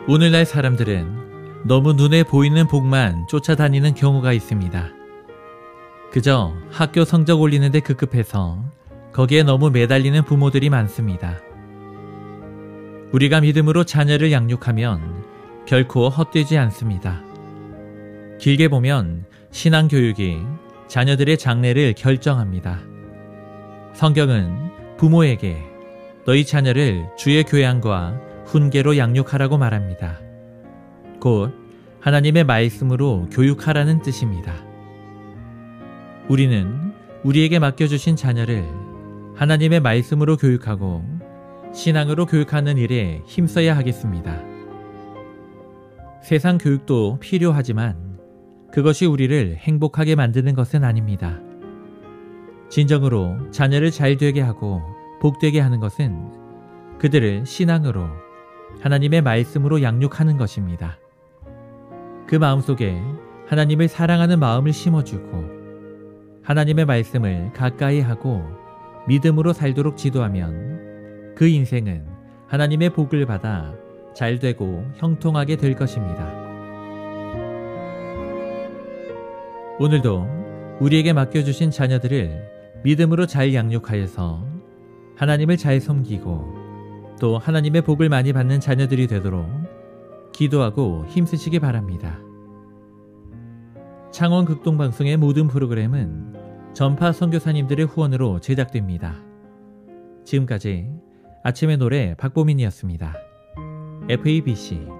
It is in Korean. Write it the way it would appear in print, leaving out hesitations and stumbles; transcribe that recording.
오늘날 사람들은 너무 눈에 보이는 복만 쫓아다니는 경우가 있습니다. 그저 학교 성적 올리는데 급급해서 거기에 너무 매달리는 부모들이 많습니다. 우리가 믿음으로 자녀를 양육하면 결코 헛되지 않습니다. 길게 보면 신앙교육이 자녀들의 장래를 결정합니다. 성경은 부모에게 너희 자녀를 주의 교양과 훈계로 양육하라고 말합니다. 곧 하나님의 말씀으로 교육하라는 뜻입니다. 우리는 우리에게 맡겨주신 자녀를 하나님의 말씀으로 교육하고 신앙으로 교육하는 일에 힘써야 하겠습니다. 세상 교육도 필요하지만 그것이 우리를 행복하게 만드는 것은 아닙니다. 진정으로 자녀를 잘 되게 하고 복되게 하는 것은 그들을 신앙으로 하나님의 말씀으로 양육하는 것입니다. 그 마음속에 하나님을 사랑하는 마음을 심어주고 하나님의 말씀을 가까이 하고 믿음으로 살도록 지도하면 그 인생은 하나님의 복을 받아 잘되고 형통하게 될 것입니다. 오늘도 우리에게 맡겨주신 자녀들을 믿음으로 잘 양육하여서 하나님을 잘 섬기고 또 하나님의 복을 많이 받는 자녀들이 되도록 기도하고 힘쓰시기 바랍니다. 창원 극동방송의 모든 프로그램은 전파 선교사님들의 후원으로 제작됩니다. 지금까지 아침의 노래 박보민이었습니다. FEBC